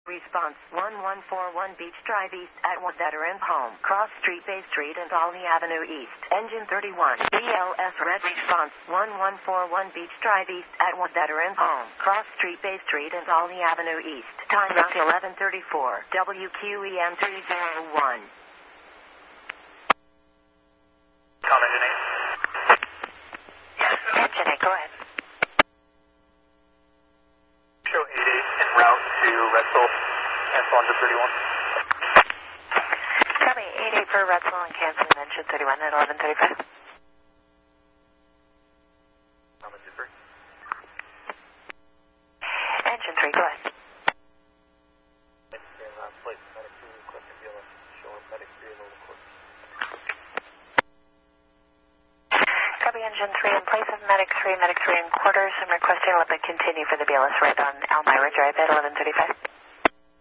Response 1141 Beach Drive East at Veterans Home, Cross Street, Bay Street and Olney Avenue East, Engine 31, BLS Red. Response 1141 Beach Drive East at Veterans Home, Cross Street, Bay Street and Olney Avenue East, time route 1134, WQEM 301. Engine 8. Yes, Engine 8, go ahead. Show 88 en route to Redfield, cancel on 31. Copy, 88 for Redfield and cancel on engine 31 at 1135. Engine 3, go ahead. Copy, engine 3 in place of medic 3 in quarters. I'm requesting a little bit continue for the BLS right on Elmira Drive at 1135.